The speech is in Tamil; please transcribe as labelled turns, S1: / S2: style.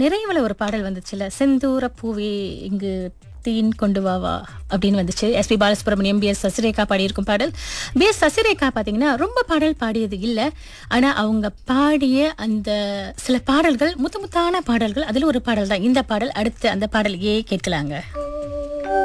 S1: நிறைவுல ஒரு பாடல் வந்துச்சுல, செந்தூர பூவே இங்கு தீன் கொண்டு வா வா அப்படின்னு வந்துச்சு. எஸ்பி பாலசுப்ரமணியம், பி.எஸ். சசிரேகா பாடியிருக்கும் பாடல். பி.எஸ். சசிரேகா பாத்தீங்கன்னா ரொம்ப பாடல் பாடியது இல்ல. ஆனா அவங்க பாடிய அந்த சில பாடல்கள் முத்தான பாடல்கள். அதுல ஒரு பாடல் தான் இந்த பாடல். அடுத்து அந்த பாடல் கேட்கலாங்க.